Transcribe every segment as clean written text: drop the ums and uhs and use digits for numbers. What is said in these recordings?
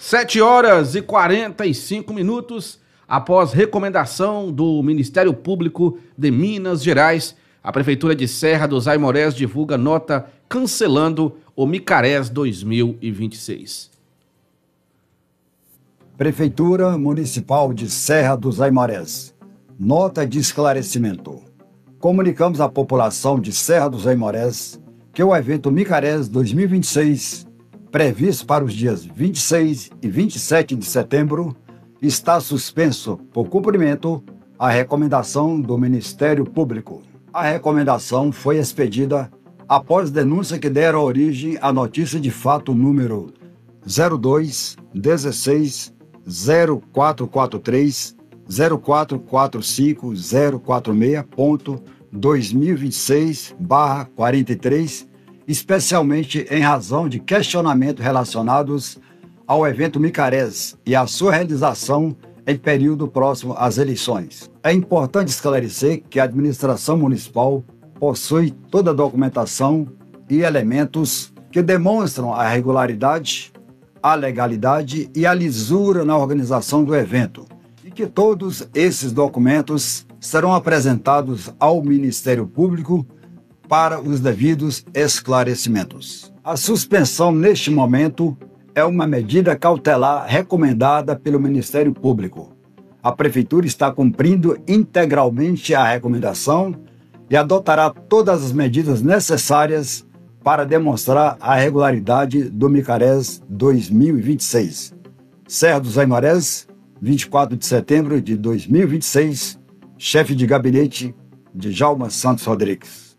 7h45, após recomendação do Ministério Público de Minas Gerais, a Prefeitura de Serra dos Aimorés divulga nota cancelando o Micarés 2026. Prefeitura Municipal de Serra dos Aimorés. Nota de esclarecimento. Comunicamos à população de Serra dos Aimorés que o evento Micarés 2026, previsto para os dias 26 e 27 de setembro, está suspenso por cumprimento à recomendação do Ministério Público. A recomendação foi expedida após denúncia que dera origem à notícia de fato número 02-16 0443 0445 046.2026/43, especialmente em razão de questionamentos relacionados ao evento Micarés e à sua realização em período próximo às eleições. É importante esclarecer que a administração municipal possui toda a documentação e elementos que demonstram a regularidade, a legalidade e a lisura na organização do evento, e que todos esses documentos serão apresentados ao Ministério Público para os devidos esclarecimentos. A suspensão neste momento é uma medida cautelar recomendada pelo Ministério Público. A Prefeitura está cumprindo integralmente a recomendação e adotará todas as medidas necessárias para demonstrar a regularidade do Micarés 2026. Serra dos Aimorés, 24 de setembro de 2026, chefe de gabinete de Djalma Santos Rodrigues.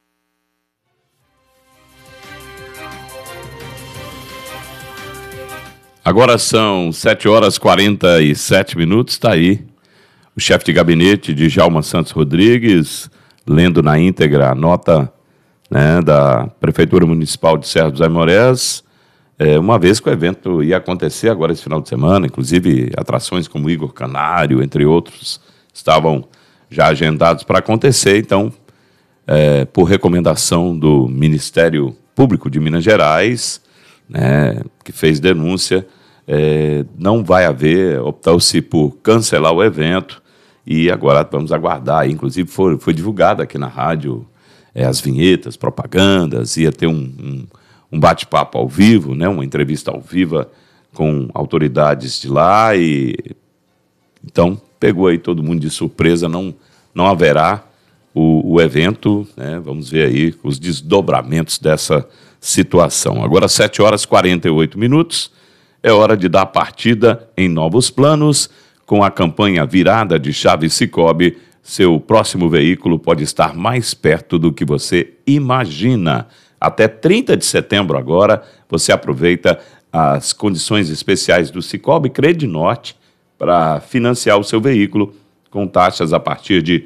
Agora são 7h47, está aí o chefe de gabinete de Djalma Santos Rodrigues, lendo na íntegra a nota, né, da Prefeitura Municipal de Serra dos Aimorés, uma vez que o evento ia acontecer agora esse final de semana, inclusive atrações como Igor Canário, entre outros, estavam já agendados para acontecer, então, por recomendação do Ministério Público de Minas Gerais, né, que fez denúncia, não vai haver, optou-se por cancelar o evento e agora vamos aguardar. Inclusive foi divulgado aqui na rádio as vinhetas, propagandas, ia ter um bate-papo ao vivo, né, uma entrevista ao vivo com autoridades de lá, e então pegou aí todo mundo de surpresa, não haverá o evento, né, vamos ver aí os desdobramentos dessa situação. Agora 7h48, é hora de dar partida em novos planos. Com a campanha Virada de Chave Sicoob, seu próximo veículo pode estar mais perto do que você imagina. Até 30 de setembro agora, você aproveita as condições especiais do Sicoob Credinorte para financiar o seu veículo com taxas a partir de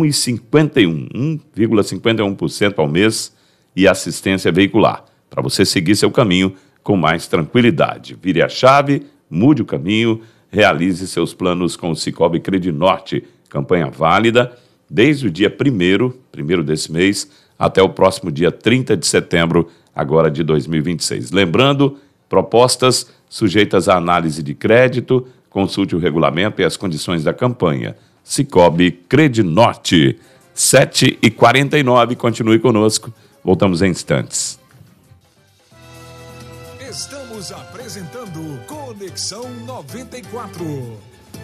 1,51% ao mês e assistência veicular, para você seguir seu caminho com mais tranquilidade. Vire a chave, mude o caminho, realize seus planos com o Sicoob Credinorte. Campanha válida desde o dia 1º desse mês até o próximo dia 30 de setembro, agora de 2026. Lembrando, propostas sujeitas à análise de crédito, consulte o regulamento e as condições da campanha. Sicoob Credinorte. 7h49, continue conosco. Voltamos em instantes. Estamos apresentando Conexão 94.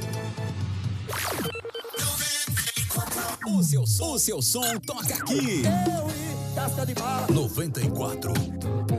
O seu som toca aqui. 94.